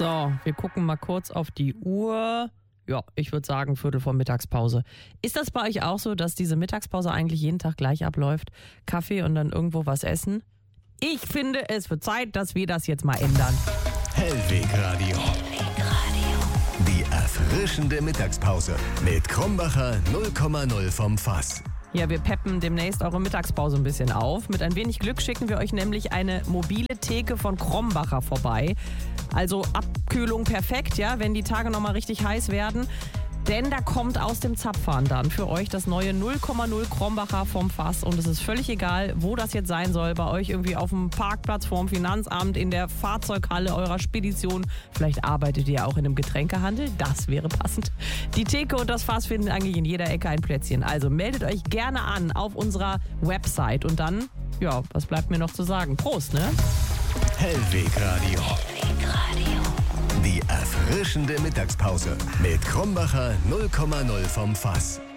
So, wir gucken mal kurz auf die Uhr. Ja, ich würde sagen Viertel vor Mittagspause. Ist das bei euch auch so, dass diese Mittagspause eigentlich jeden Tag gleich abläuft? Kaffee und dann irgendwo was essen? Ich finde, es wird Zeit, dass wir das jetzt mal ändern. Hellwegradio. Die erfrischende Mittagspause mit Krombacher 0,0 vom Fass. Ja, wir peppen demnächst eure Mittagspause ein bisschen auf. Mit ein wenig Glück schicken wir euch nämlich eine mobile Theke von Krombacher vorbei. Also Abkühlung perfekt, ja, wenn die Tage nochmal richtig heiß werden. Denn da kommt aus dem Zapfhahn dann für euch das neue 0,0 Krombacher vom Fass. Und es ist völlig egal, wo das jetzt sein soll. Bei euch irgendwie auf dem Parkplatz vorm Finanzamt, in der Fahrzeughalle eurer Spedition. Vielleicht arbeitet ihr auch in einem Getränkehandel. Das wäre passend. Die Theke und das Fass finden eigentlich in jeder Ecke ein Plätzchen. Also meldet euch gerne an auf unserer Website. Und dann, ja, was bleibt mir noch zu sagen? Prost, ne? Hellwegradio. Die erfrischende Mittagspause mit Krombacher 0,0 vom Fass.